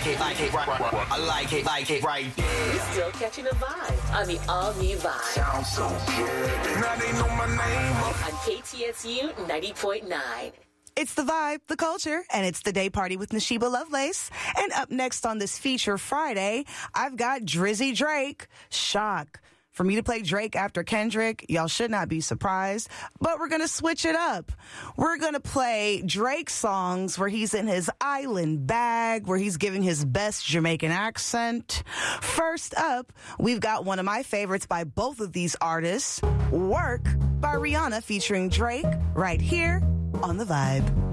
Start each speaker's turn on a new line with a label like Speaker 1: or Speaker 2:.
Speaker 1: like it right there.
Speaker 2: You're still catching a vibe on the all-new Vibe.
Speaker 1: Sounds so good. Now they know my name.
Speaker 2: On KTSU 90.9.
Speaker 3: It's the vibe, the culture, and it's the day party with Nashiba Lovelace. And up next on this Feature Friday, I've got Drizzy Drake. Shock. For me to play Drake after Kendrick, y'all should not be surprised. But we're going to switch it up. We're going to play Drake songs where he's in his island bag, where he's giving his best Jamaican accent. First up, we've got one of my favorites by both of these artists, Work by Rihanna featuring Drake, right here on The Vibe.